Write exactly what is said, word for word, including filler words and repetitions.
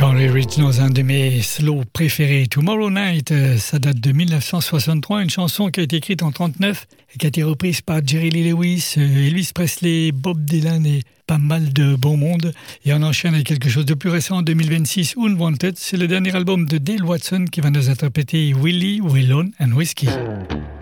Charlie Rich, un de mes slows préférés. Tomorrow Night, ça date de mille neuf cent soixante-trois, une chanson qui a été écrite en trente-neuf et qui a été reprise par Jerry Lee Lewis, Elvis Presley, Bob Dylan et pas mal de bon monde. Et on enchaîne avec quelque chose de plus récent en deux mille vingt-six, Unwanted. C'est le dernier album de Dale Watson qui va nous interpréter Willie, Waylon and Whiskey.